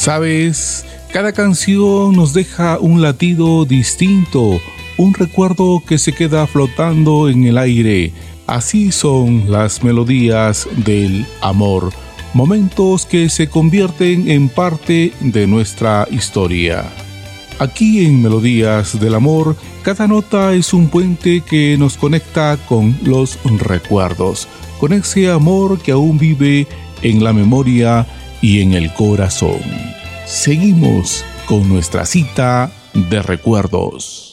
¿Sabes? Cada canción nos deja un latido distinto, un recuerdo que se queda flotando en el aire. Así son las melodías del amor, momentos que se convierten en parte de nuestra historia. Aquí en Melodías del Amor, cada nota es un puente que nos conecta con los recuerdos, con ese amor que aún vive en la memoria y en el corazón. Seguimos con nuestra cita de recuerdos.